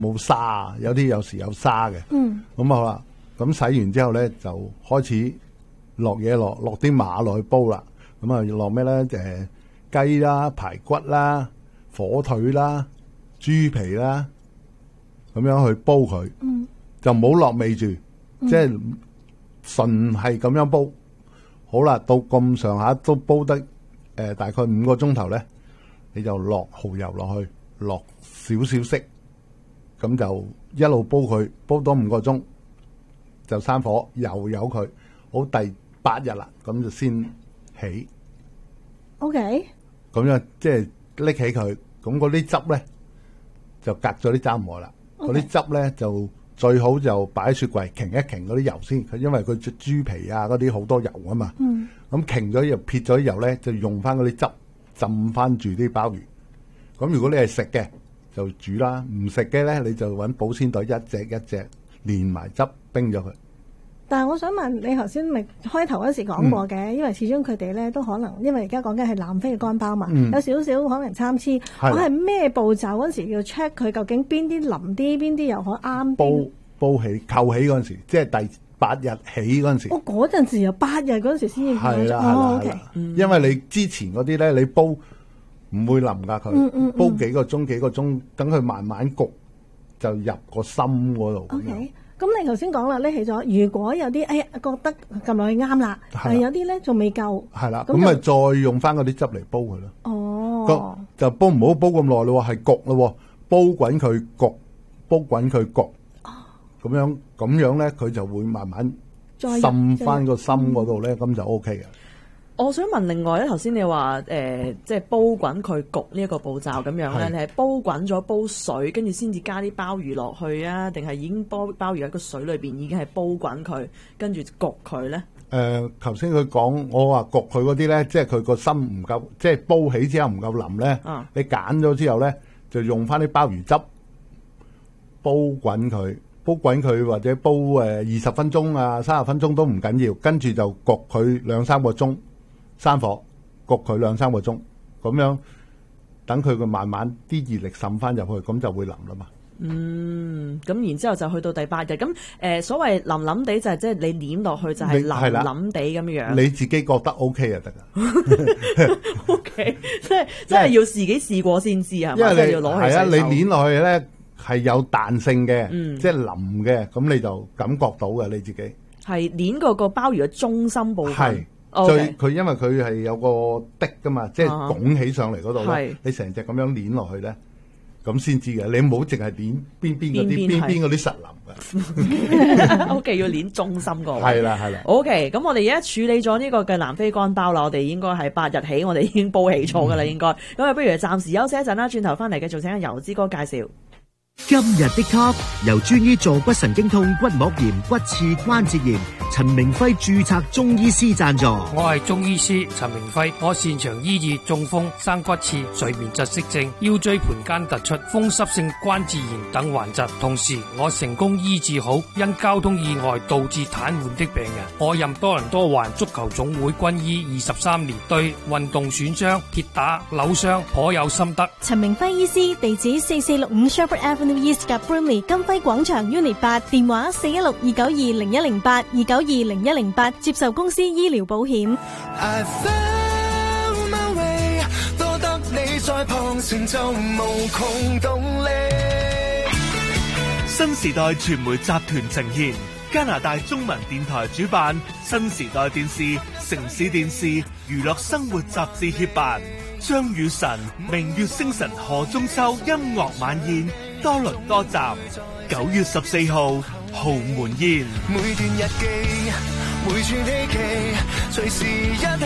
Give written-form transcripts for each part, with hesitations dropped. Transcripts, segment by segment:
冇沙，有時有沙嘅。咁好啦，咁洗完之後咧就開始落啲碼落去煲啦。咁啊落咩咧？雞啦、排骨啦、火腿啦、豬皮啦，咁樣去煲佢。就唔好落味住，即係純係咁樣煲。好啦，到咁上下都煲得大概5個鐘頭咧，你就落蠔油落去，落少少色，咁就一路煲佢，煲多5個鐘就閂火，又由佢。好，第8日啦，咁就先起。 OK。 咁樣即係拎起佢，咁嗰啲汁咧就隔咗啲渣磨啦。嗰啲汁咧就最好就擺喺雪櫃，擎一擎嗰啲油先。佢因為佢豬皮啊嗰啲好多油啊嘛。咁擎咗油，撇咗油咧，就用翻嗰啲汁浸翻住啲鮑魚。咁如果你係食嘅就煮啦，唔食嘅咧你就揾保鮮袋一隻連埋汁冰咗佢。 但係我想問你頭先咪開頭嗰時講過嘅，因為始終佢哋咧都可能，因為而家講緊係南非嘅乾鮑嘛，有少少可能參差。我係咩步驟嗰陣時要 check 佢究竟邊啲腍啲，邊啲又可啱啲？煲起扣起嗰陣時，即係第8日起嗰陣時。我嗰陣時又8日嗰陣時先至係啦，OK。因為你之前嗰啲咧，你煲唔會腍㗎佢，煲幾個鐘，等佢慢慢焗就入個心嗰度。 OK。咁你頭先講啦，拎起咗。如果有啲覺得撳落去啱啦，但係有啲咧仲未夠， 係啦，咁咪再用翻嗰啲汁嚟煲佢咯。哦，就煲唔好煲咁耐咯，係焗咯，煲滾佢焗，煲滾佢焗。咁樣咧，佢就會慢慢滲翻個心嗰度咧，咁就 OK 嘅。 我想問另外咧，頭先你話即係煲滾佢焗呢一個步驟咁樣咧，你係煲滾咗煲水，跟住先至加啲鮑魚落去啊？定係已經鮑魚喺個水裏邊已經係煲滾佢，跟住焗佢咧？ 頭先佢講我話焗佢嗰啲咧，即係佢個心唔夠，即係煲起之後唔夠腍咧。你揀咗之後咧，就用翻啲鮑魚汁煲滾佢，或者煲20分鐘啊、30分鐘都唔緊要，跟住就焗佢2-3個鐘。閂火焗佢2-3個鐘，咁樣等佢慢慢啲熱力滲翻入去，咁就會腍啦嘛。 咁然之後就去到第8日，咁所謂腍腍地就係即係你捏落去就係腍腍地咁樣。 你自己覺得 OK 就得㗎。 OK， 即係要自己試過先知係嘛？因為你要攞去你捏落去咧係有彈性嘅，即係腍嘅，咁你就感覺到嘅你自己。係捏過個鮑魚嘅中心部分。 佢因為佢係有個滴噶嘛，即係拱起上嚟嗰度咧，你成隻咁樣捏落去咧，咁先知嘅。你唔好淨係捏邊嗰啲實腍嘅。OK， 要捏中心個位。 係啦。 OK， 咁我哋而家處理咗呢個嘅南非乾鮑啦，我哋應該係8日起，我哋已經煲起咗噶啦，應該。咁啊，不如暫時休息一陣啦，轉頭翻嚟繼續請阿油之哥介紹。 今日的 Top 由專醫坐骨神經痛、骨膜炎、骨刺、關節炎，陳明輝註冊中醫師贊助。 我係中醫師陳明輝，我擅長醫治中風、生骨刺、睡眠窒息症、腰椎盤間突出、風濕性關節炎等患疾，同時我成功醫治好因交通意外導致癱瘓的病人。我任多倫多環足球總會軍醫23年，對運動損傷、跌打、扭傷頗有心得。 陳明輝醫師，地址4465 Shepherd Avenue East 及 Brimley 金輝廣場 Unit 8，電話416-292-0108 292-0108，接受公司醫療保險。 I found my way， 多得你在旁，成就無窮動力。 新時代傳媒集團呈現，加拿大中文電台主辦，新時代電視、城市電視娛樂生活雜誌協辦，張雨晨明月星辰何中秋音樂晚宴多倫多站，9月14號豪門宴。 每段日記，每串希冀，隨時一起。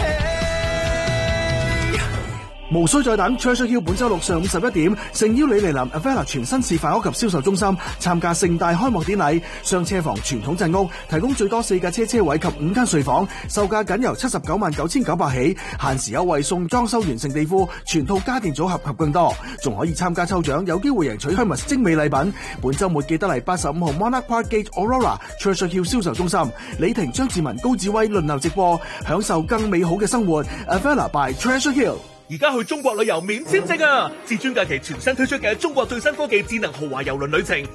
無需再等 Treasure Hill 本周六上午11點，誠邀你嚟臨 Avella 全新示範屋及銷售中心參加盛大開幕典禮。雙車房傳統鎮屋提供最多4架車位及5間睡房，售價僅由799900起，限時優惠送裝修完成地庫、全套家電組合及更多，仲可以參加抽獎，有機會贏取 Hermes 精美禮品。本周末記得嚟85號 Monarch Park Gate Aurora Treasure Hill 銷售中心，李婷、張志文、高志威輪流直播，享受更美好嘅生活。Avella by Treasure Hill。 而家去中國旅遊免簽證啊！至尊假期全新推出嘅中國最新科技智能豪華郵輪旅程，